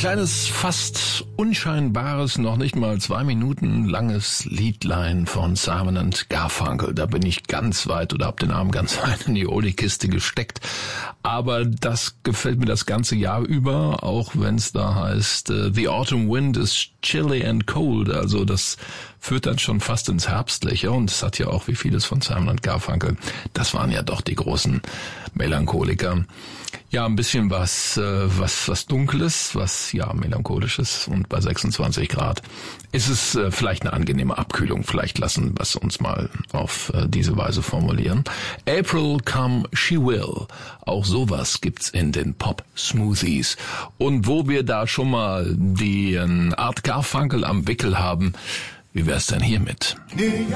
kleines, fast unscheinbares, noch nicht mal 2 Minuten langes Liedlein von Simon & Garfunkel. Da bin ich ganz weit oder hab den Arm ganz weit in die Oldie-Kiste gesteckt. Aber das gefällt mir das ganze Jahr über, auch wenn es da heißt, The Autumn Wind is chilly and cold. Also das führt dann schon fast ins Herbstliche. Und es hat ja auch, wie vieles von Simon & Garfunkel, das waren ja doch die großen Melancholiker. Ja, ein bisschen was Dunkles, was ja melancholisches, und bei 26 Grad ist es vielleicht eine angenehme Abkühlung. Vielleicht lassen wir es uns mal auf diese Weise formulieren. April Come She Will. Auch sowas gibt's in den Pop Smoothies. Und wo wir da schon mal die Art Garfunkel am Wickel haben, wie wär's denn hiermit?